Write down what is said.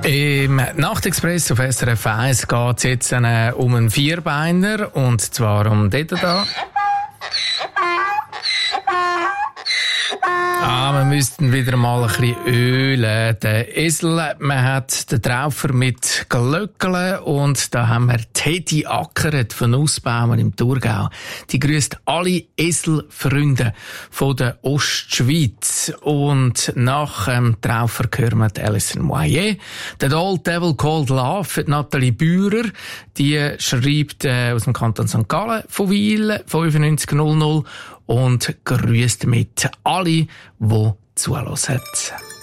Im Nachtexpress auf SRF 1 geht es jetzt um einen Vierbeiner, und zwar um den da. Wir müssten wieder mal ein bisschen ölen. Der Esel, man hat den Traufer mit Glöckchen, und da haben wir Teddy Ackeret von Nussbaumer im Thurgau. Die grüßt alle Eselfreunde von der Ostschweiz. Und nach dem Traufer hören wir Alison Moyet. «The Old Devil Called Love» für Nathalie Bührer. Die schreibt aus dem Kanton St. Gallen von Wil 9500 und grüßt mit alle, die zuhören.